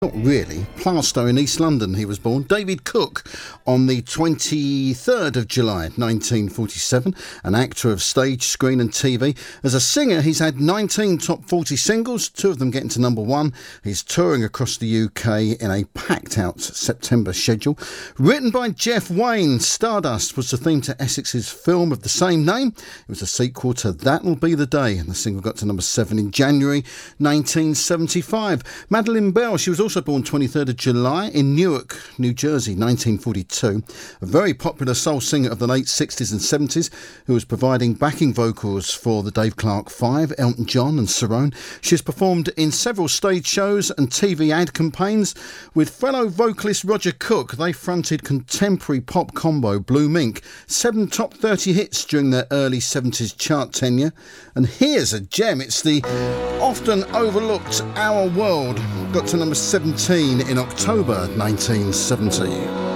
Not really. Plaistow in East London he was born. David Cook on the 23rd of July 1947, an actor of stage, screen and TV. As a singer he's had 19 top 40 singles, 2 of them getting to number 1. He's touring across the UK in a packed out September schedule. Written by Jeff Wayne, Stardust was the theme to Essex's film of the same name. It was a sequel to That'll Be the Day, and the single got to number 7 in January 1975. Madeleine Bell, she was also born 23rd of July in Newark, New Jersey, 1942. A very popular soul singer of the late 60s and 70s who was providing backing vocals for the Dave Clark Five, Elton John and Cerrone. She has performed in several stage shows and TV ad campaigns. With fellow vocalist Roger Cook, they fronted contemporary pop combo Blue Mink. 7 top 30 hits during their early 70s chart tenure. And here's a gem. It's the often overlooked Our World. Got to number 17 in October 1970.